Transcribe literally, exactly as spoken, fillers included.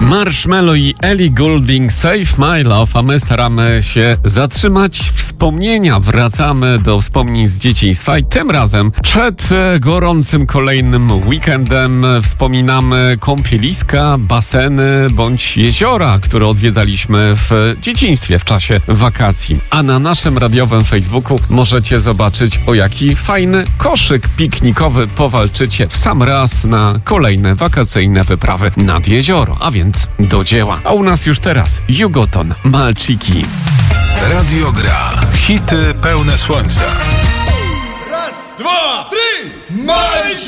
Marshmello i Ellie Goulding, Save My Love, a my staramy się zatrzymać wspomnienia. Wracamy do wspomnień z dzieciństwa i tym razem przed gorącym kolejnym weekendem wspominamy kąpieliska, baseny bądź jeziora, które odwiedzaliśmy w dzieciństwie w czasie wakacji. A na naszym radiowym Facebooku możecie zobaczyć, o jaki fajny koszyk piknikowy powalczycie w sam raz na kolejne wakacyjne wyprawy nad jezioro. A więc do dzieła. A u nas już teraz Jugoton, Malczyki. Radio Gra. Hity pełne słońca. Raz, dwa, trzy! Malczyki!